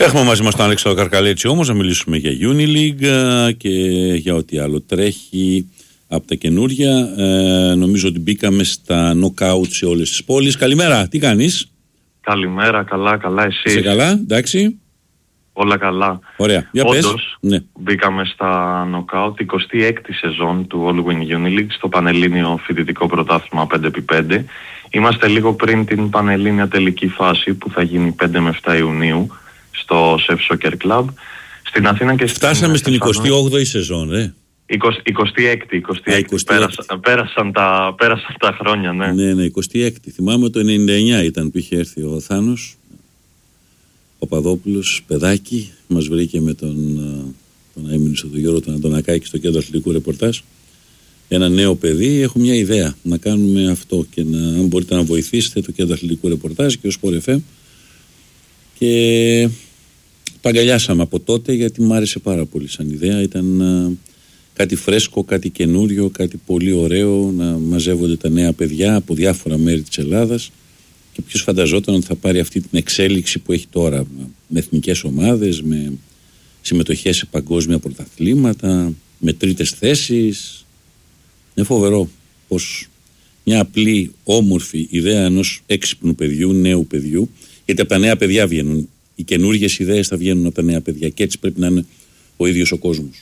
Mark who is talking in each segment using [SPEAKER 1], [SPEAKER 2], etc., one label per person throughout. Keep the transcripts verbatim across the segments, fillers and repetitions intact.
[SPEAKER 1] Έχουμε μαζί μας τον Αλέξανδρο Καρκαλέτσι όμως να μιλήσουμε για Unileague και για ό,τι άλλο τρέχει από τα καινούρια. Ε, νομίζω ότι μπήκαμε στα knockout σε όλες τις πόλεις. Καλημέρα, τι κάνεις?
[SPEAKER 2] Καλημέρα, καλά, καλά, εσύ?
[SPEAKER 1] Είσαι καλά, εντάξει?
[SPEAKER 2] Όλα καλά.
[SPEAKER 1] Ωραία, για πες.
[SPEAKER 2] Όντως,
[SPEAKER 1] ναι.
[SPEAKER 2] μπήκαμε στα knockout, εικοστή έκτη σεζόν του All Win Unileague στο Πανελλήνιο Φοιτητικό Πρωτάθλημα πέντε επί πέντε. Είμαστε λίγο πριν την Πανελλήνια τελική φάση που θα γίνει πέντε με επτά Ιουνίου στο Chef Soccer Club στην Αθήνα και στην
[SPEAKER 1] Φτάσαμε στην εικοστή όγδοη σεζόν, ρε.
[SPEAKER 2] εικοστή έκτη, εικοστή έκτη. Πέρασαν, πέρασαν, τα, πέρασαν τα χρόνια, ναι.
[SPEAKER 1] Ναι, ναι, εικοστή έκτη. Θυμάμαι το ενενήντα εννιά ήταν που είχε έρθει ο Θάνος, ο Παδόπουλος, παιδάκι. Μας βρήκε με τον, τον αείμνηστο του Γιώργο τον Αντωνακάκη στο κέντρο αθλητικού ρεπορτάζ. Ένα νέο παιδί, έχω μια ιδέα να κάνουμε αυτό και να, αν μπορείτε να βοηθήσετε το κέντρο αθλητικού ρεπορτάζ και ο Sport εφ εμ. Και το αγκαλιάσαμε από τότε γιατί μου άρεσε πάρα πολύ σαν ιδέα. Ήταν α, κάτι φρέσκο, κάτι καινούριο, κάτι πολύ ωραίο, να μαζεύονται τα νέα παιδιά από διάφορα μέρη της Ελλάδας και ποιος φανταζόταν ότι θα πάρει αυτή την εξέλιξη που έχει τώρα με εθνικές ομάδες, με συμμετοχές σε παγκόσμια πρωταθλήματα, με τρίτες θέσεις. Είναι φοβερό πως μια απλή όμορφη ιδέα ενός έξυπνου παιδιού, νέου παιδιού, γιατί από τα νέα παιδιά βγαίνουν. Οι καινούργιες ιδέες θα βγαίνουν από τα νέα παιδιά και έτσι πρέπει να είναι ο ίδιος ο κόσμος.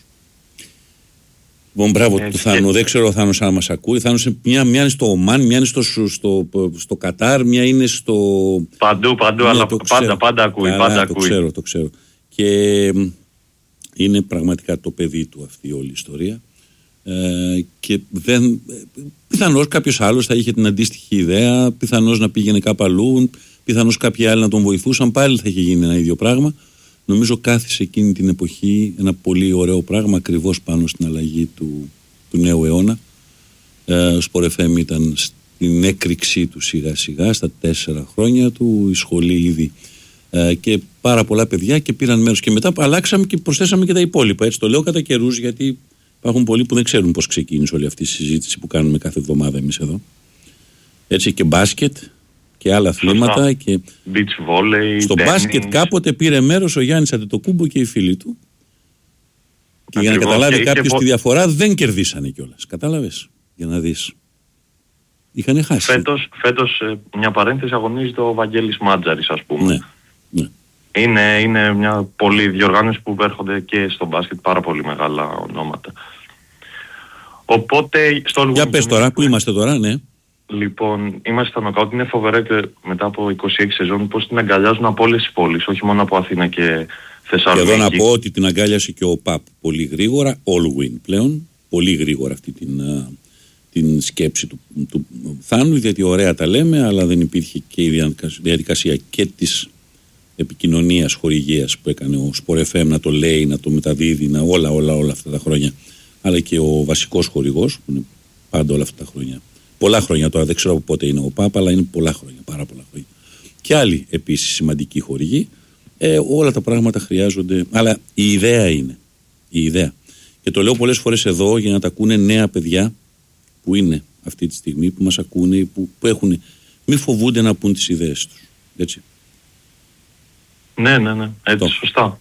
[SPEAKER 1] Λοιπόν, μπράβο του Θάνου. Δεν ξέρω ο Θάνος αν μας ακούει. Θάνος, μια, μια είναι στο Ομάν, μια είναι στο, στο, στο Κατάρ, μια είναι στο.
[SPEAKER 2] Παντού, παντού, ναι, αλλά πάντα, πάντα ακούει. Καλά, πάντα
[SPEAKER 1] το
[SPEAKER 2] ακούει.
[SPEAKER 1] ξέρω, το ξέρω. Και είναι πραγματικά το παιδί του αυτή η όλη ιστορία. Ε, και δεν. Πιθανώς κάποιος άλλος θα είχε την αντίστοιχη ιδέα, πιθανώς να πήγαινε κάπου αλλού. Πιθανώς κάποιοι άλλοι να τον βοηθούσαν, πάλι θα είχε γίνει ένα ίδιο πράγμα. Νομίζω κάθισε εκείνη την εποχή ένα πολύ ωραίο πράγμα ακριβώς πάνω στην αλλαγή του, του νέου αιώνα. Ε, ο Sport εφ εμ ήταν στην έκρηξή του σιγά σιγά, στα τέσσερα χρόνια του, η σχολή ήδη ε, και πάρα πολλά παιδιά και πήραν μέρος. Και μετά αλλάξαμε και προσθέσαμε και τα υπόλοιπα. Έτσι το λέω κατά καιρούς γιατί υπάρχουν πολλοί που δεν ξέρουν πώς ξεκίνησε όλη αυτή η συζήτηση που κάνουμε κάθε εβδομάδα εμείς εδώ. Έτσι και μπάσκετ και άλλα αθλήματα και
[SPEAKER 2] beach volley,
[SPEAKER 1] στο
[SPEAKER 2] tennis.
[SPEAKER 1] Μπάσκετ κάποτε πήρε μέρος ο Γιάννης Αντετοκούμπο και οι φίλοι του και ακριβώς, για να καταλάβει και κάποιος και... τη διαφορά δεν κερδίσανε κιόλας, κατάλαβες, για να δεις, είχαν χάσει.
[SPEAKER 2] Φέτος, φέτος μια παρένθεση, αγωνίζεται ο Βαγγέλης Μάτζαρης, ας πούμε.
[SPEAKER 1] Ναι, ναι.
[SPEAKER 2] Είναι, είναι μια πολύ διοργάνωση που έρχονται και στο μπάσκετ πάρα πολύ μεγάλα ονόματα. Οπότε στο
[SPEAKER 1] για πες τώρα, πού είμαστε τώρα, ναι.
[SPEAKER 2] Λοιπόν, είμαστε στα νοκάουτ. Είναι φοβερό και μετά από είκοσι έξι σεζόν πως την αγκαλιάζουν από όλες τις πόλεις, όχι μόνο από Αθήνα και Θεσσαλονίκη.
[SPEAKER 1] Και εδώ να πω ότι την αγκάλιασε και ο ΠΑΠ πολύ γρήγορα, all win πλέον, πολύ γρήγορα αυτή την, την σκέψη του, του Θάνου, γιατί ωραία τα λέμε, αλλά δεν υπήρχε και η διαδικασία και της επικοινωνίας, χορηγίας που έκανε ο Sport εφ εμ να το λέει, να το μεταδίδει, να όλα, όλα, όλα αυτά τα χρόνια, αλλά και ο βασικός χορηγός που είναι πάντα όλα αυτά τα χρόνια. Πολλά χρόνια τώρα, δεν ξέρω από πότε είναι ο ΠΑΠ, αλλά είναι πολλά χρόνια, πάρα πολλά χρόνια. Και άλλοι επίσης σημαντικοί χορηγοί. Ε, όλα τα πράγματα χρειάζονται, αλλά η ιδέα είναι. Η ιδέα. Και το λέω πολλές φορές εδώ για να τα ακούνε νέα παιδιά που είναι αυτή τη στιγμή, που μας ακούνε, που, που έχουν. Μη φοβούνται να πούν τις ιδέες τους. Έτσι.
[SPEAKER 2] Ναι, ναι, ναι. Έτσι, το. Σωστά.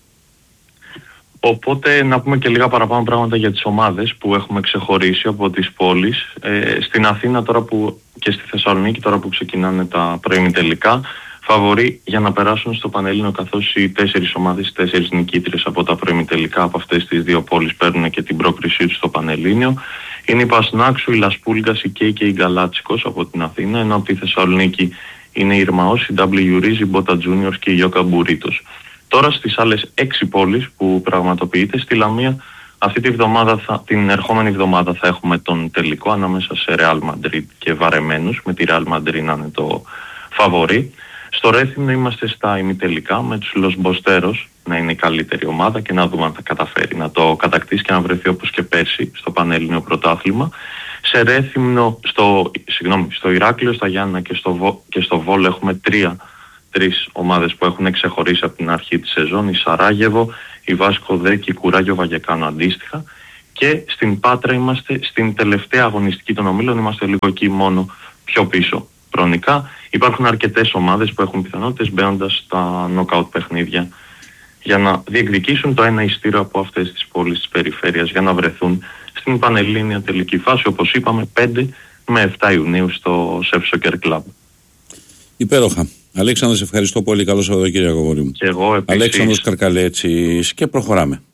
[SPEAKER 2] Οπότε να πούμε και λίγα παραπάνω πράγματα για τις ομάδες που έχουμε ξεχωρίσει από τις πόλεις. Ε, στην Αθήνα τώρα που, και στη Θεσσαλονίκη τώρα που ξεκινάνε τα προημιτελικά, φαβορί για να περάσουν στο Πανελλήνιο, καθώς οι τέσσερις ομάδες, οι τέσσερις νικήτρες από τα προημιτελικά από αυτές τις δύο πόλεις παίρνουν και την πρόκρισή τους στο Πανελλήνιο. Είναι η Πασνάξου, η Λασπούλγκας, η Κέι και η Γκαλάτσικος από την Αθήνα, ενώ από τη Θεσσαλονίκη είναι η Ιρμαός, η ντάμπλιου Riz, η Μπότα Juniors και η Ιόκα Μπουρίτος. Τώρα στις άλλες έξι πόλεις που πραγματοποιείται, στη Λαμία αυτή τη βδομάδα θα, την ερχόμενη εβδομάδα θα έχουμε τον τελικό ανάμεσα σε Real Madrid και Βαρεμένους, με τη Real Madrid να είναι το φαβορί. Στο Ρέθυμνο είμαστε στα ημιτελικά με τους Los Bosteros να είναι η καλύτερη ομάδα και να δούμε αν θα καταφέρει να το κατακτήσει και να βρεθεί όπως και πέρσι στο Πανελλήνιο Πρωτάθλημα. Σε Ρέθυμνο, στο, συγγνώμη, στο Ηράκλειο, στα Γιάννηνα και στο, και στο Βόλο έχουμε τρία τρεις ομάδες που έχουν ξεχωρίσει από την αρχή της σεζόν, η Σαράγεβο, η Βάσκο Δέ και η Κουράγιο Βαγεκάνο αντίστοιχα. Και στην Πάτρα είμαστε στην τελευταία αγωνιστική των ομίλων, είμαστε λίγο εκεί μόνο πιο πίσω χρονικά. Υπάρχουν αρκετές ομάδες που έχουν πιθανότητες μπαίνοντας στα νοκάουτ παιχνίδια για να διεκδικήσουν το ένα ειστήριο από αυτές τις πόλεις της περιφέρειας για να βρεθούν στην πανελλήνια τελική φάση, όπως είπαμε, πέντε με επτά Ιουνίου στο Σεφ Σόκερ Κλαμπ.
[SPEAKER 1] Υπέροχα. Αλέξανδρε, σε ευχαριστώ πολύ. Καλό Σαββατοκύριακο, αγόρι μου.
[SPEAKER 2] Και εγώ επίσης.
[SPEAKER 1] Αλέξανδρος Καρκαλέτσης, και προχωράμε.